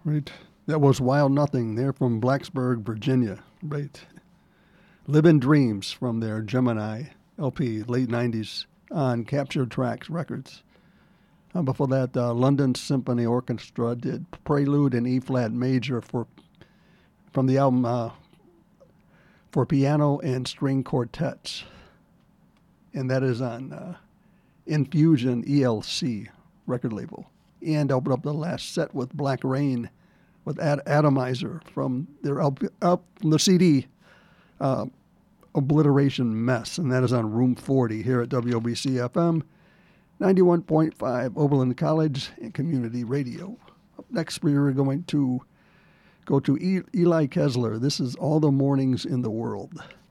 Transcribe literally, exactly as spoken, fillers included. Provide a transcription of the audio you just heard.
Right. That was Wild Nothing. They're from Blacksburg, Virginia. Right. Living Dreams from their Gemini L P, late nineties, on Captured Tracks Records. Uh, before that, uh, London Symphony Orchestra did Prelude in E-flat major for from the album uh, for piano and string quartets. And that is on uh, Infusion E L C record label. And opened up the last set with Black Rain with Ad- Atomizer from their L P, uh, from the C D uh, Obliteration Mess. And that is on Room forty here at W O B C F M. ninety-one point five Oberlin College and Community Radio. Up next, we're going to go to e- Eli Kessler. This is All the Mornings in the World.